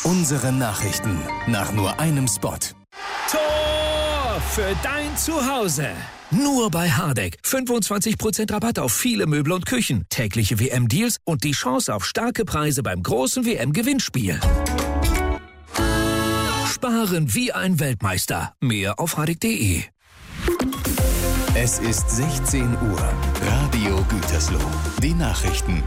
Unsere Nachrichten nach nur einem Spot. Tor für dein Zuhause. Nur bei Hardegg. 25% Rabatt auf viele Möbel und Küchen. Tägliche WM-Deals und die Chance auf starke Preise beim großen WM-Gewinnspiel. Sparen wie ein Weltmeister. Mehr auf hardegg.de. Es ist 16 Uhr. Radio Gütersloh. Die Nachrichten.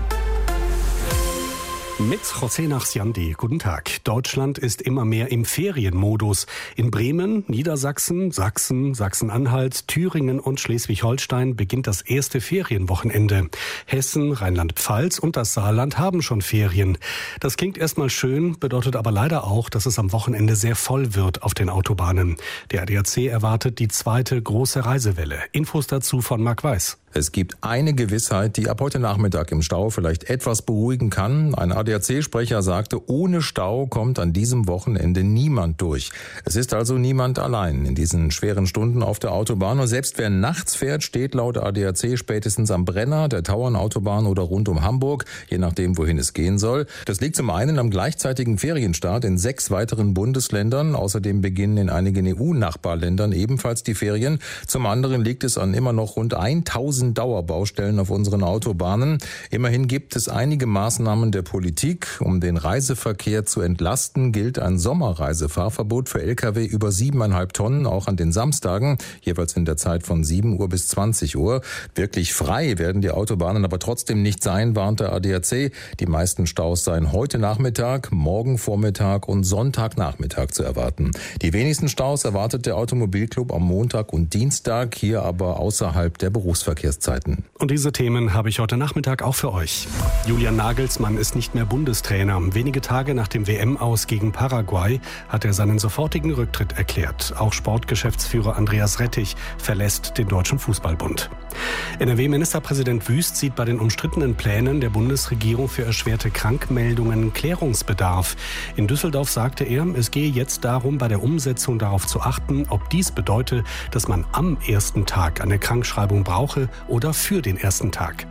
Mit José Nachsiandi. Guten Tag. Deutschland ist immer mehr im Ferienmodus. In Bremen, Niedersachsen, Sachsen, Sachsen-Anhalt, Thüringen und Schleswig-Holstein beginnt das erste Ferienwochenende. Hessen, Rheinland-Pfalz und das Saarland haben schon Ferien. Das klingt erstmal schön, bedeutet aber leider auch, dass es am Wochenende sehr voll wird auf den Autobahnen. Der ADAC erwartet die zweite große Reisewelle. Infos dazu von Marc Weiß. Es gibt eine Gewissheit, die ab heute Nachmittag im Stau vielleicht etwas beruhigen kann. Ein ADAC-Sprecher sagte, ohne Stau kommt an diesem Wochenende niemand durch. Es ist also niemand allein in diesen schweren Stunden auf der Autobahn. Und selbst wer nachts fährt, steht laut ADAC spätestens am Brenner, der Tauernautobahn oder rund um Hamburg, je nachdem, wohin es gehen soll. Das liegt zum einen am gleichzeitigen Ferienstart in 6 weiteren Bundesländern. Außerdem beginnen in einigen EU-Nachbarländern ebenfalls die Ferien. Zum anderen liegt es an immer noch rund 1000 Dauerbaustellen auf unseren Autobahnen. Immerhin gibt es einige Maßnahmen der Politik. Um den Reiseverkehr zu entlasten, gilt ein Sommerreisefahrverbot für Lkw über 7,5 Tonnen, auch an den Samstagen, jeweils in der Zeit von 7 Uhr bis 20 Uhr. Wirklich frei werden die Autobahnen aber trotzdem nicht sein, warnt der ADAC. Die meisten Staus seien heute Nachmittag, morgen Vormittag und Sonntagnachmittag zu erwarten. Die wenigsten Staus erwartet der Automobilclub am Montag und Dienstag, hier aber außerhalb der Berufsverkehrszeiten. Und diese Themen habe ich heute Nachmittag auch für euch. Julian Nagelsmann ist nicht mehr Bundestrainer. Wenige Tage nach dem WM-Aus gegen Paraguay hat er seinen sofortigen Rücktritt erklärt. Auch Sportgeschäftsführer Andreas Rettich verlässt den Deutschen Fußballbund. NRW-Ministerpräsident Wüst sieht bei den umstrittenen Plänen der Bundesregierung für erschwerte Krankmeldungen Klärungsbedarf. In Düsseldorf sagte er, es gehe jetzt darum, bei der Umsetzung darauf zu achten, ob dies bedeutet, dass man am ersten Tag eine Krankschreibung brauche oder für den ersten Tag.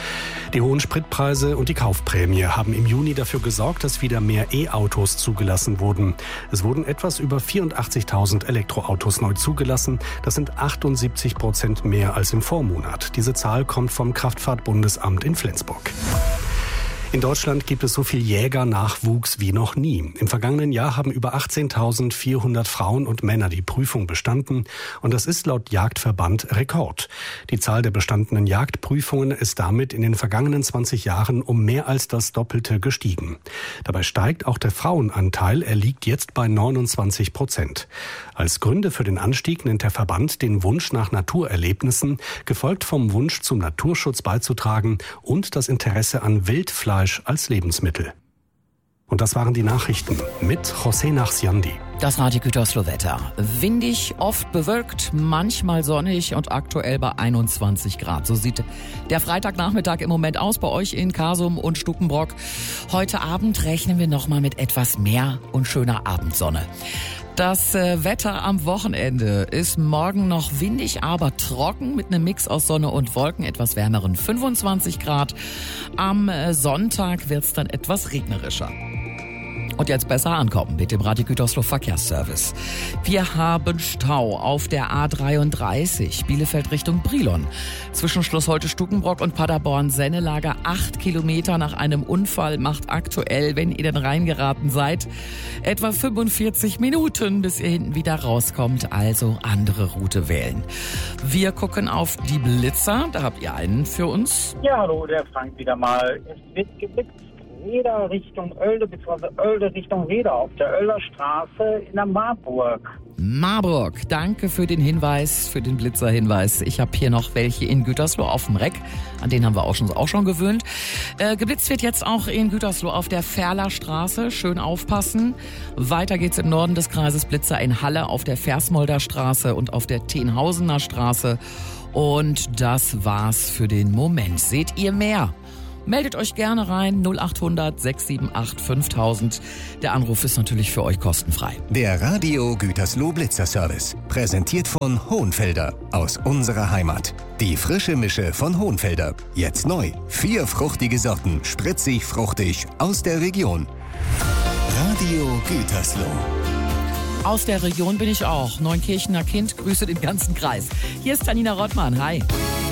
Die hohen Spritpreise und die Kaufprämie haben im Juni dafür gesorgt, dass wieder mehr E-Autos zugelassen wurden. Es wurden etwas über 84.000 Elektroautos neu zugelassen. Das sind 78% mehr als im Vormonat. Diese Zahl kommt vom Kraftfahrtbundesamt in Flensburg. In Deutschland gibt es so viel Jägernachwuchs wie noch nie. Im vergangenen Jahr haben über 18.400 Frauen und Männer die Prüfung bestanden. Und das ist laut Jagdverband Rekord. Die Zahl der bestandenen Jagdprüfungen ist damit in den vergangenen 20 Jahren um mehr als das Doppelte gestiegen. Dabei steigt auch der Frauenanteil. Er liegt jetzt bei 29%. Als Gründe für den Anstieg nennt der Verband den Wunsch nach Naturerlebnissen, gefolgt vom Wunsch zum Naturschutz beizutragen und das Interesse an Wildfleisch als Lebensmittel. Und das waren die Nachrichten mit José Nachsiandi. Das Radio Gütersloh Wetter. Windig, oft bewölkt, manchmal sonnig und aktuell bei 21 Grad. So sieht der Freitagnachmittag im Moment aus bei euch in Kasum und Stukenbrock. Heute Abend rechnen wir nochmal mit etwas mehr und schöner Abendsonne. Das Wetter am Wochenende ist morgen noch windig, aber trocken mit einem Mix aus Sonne und Wolken, etwas wärmeren 25 Grad. Am Sonntag wird's dann etwas regnerischer. Und jetzt besser ankommen mit dem Radio Gütersloh Verkehrsservice. Wir haben Stau auf der A33 Bielefeld Richtung Brilon. Zwischen Schloss Holte-Stukenbrock und Paderborn-Sennelager 8 Kilometer nach einem Unfall macht aktuell, wenn ihr denn reingeraten seid, etwa 45 Minuten, bis ihr hinten wieder rauskommt. Also andere Route wählen. Wir gucken auf die Blitzer. Da habt ihr einen für uns. Ja, hallo, der Frank wieder mal. Es wird geblitzt. Reda Richtung Oelde, bzw. Oelde Richtung Reda auf der Oelder Straße in der Marburg. Marburg, danke für den Hinweis, für den Blitzerhinweis. Ich habe hier noch welche in Gütersloh auf dem Reck. An den haben wir auch schon gewöhnt. Geblitzt wird jetzt auch in Gütersloh auf der Ferler Straße. Schön aufpassen. Weiter geht's im Norden des Kreises Blitzer in Halle auf der Versmolder Straße und auf der Tenhausener Straße. Und das war's für den Moment. Seht ihr mehr? Meldet euch gerne rein, 0800 678 5000. Der Anruf ist natürlich für euch kostenfrei. Der Radio Gütersloh Blitzerservice, präsentiert von Hohenfelder aus unserer Heimat. Die frische Mische von Hohenfelder, jetzt neu. 4 fruchtige Sorten, spritzig, fruchtig, aus der Region. Radio Gütersloh. Aus der Region bin ich auch. Neunkirchener Kind, grüße den ganzen Kreis. Hier ist Tanina Rottmann. Hi.